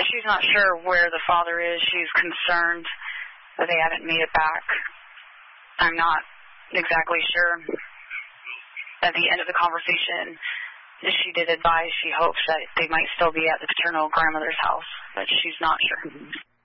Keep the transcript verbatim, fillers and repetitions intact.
she's not sure where the father is. She's concerned that they haven't made it back. I'm not exactly sure. At the end of the conversation, she did advise she hopes that they might still be at the paternal grandmother's house, but she's not sure.